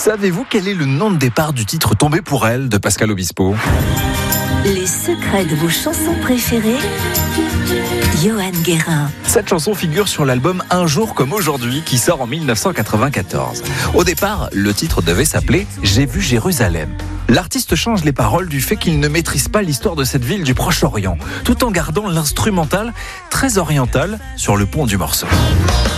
Savez-vous quel est le nom de départ du titre Tombé pour elle de Pascal Obispo? Les secrets de vos chansons préférées, Johan Guérin. Cette chanson figure sur l'album Un jour comme aujourd'hui qui sort en 1994. Au départ, le titre devait s'appeler J'ai vu Jérusalem. L'artiste change les paroles du fait qu'il ne maîtrise pas l'histoire de cette ville du Proche-Orient, tout en gardant l'instrumental très oriental sur le pont du morceau.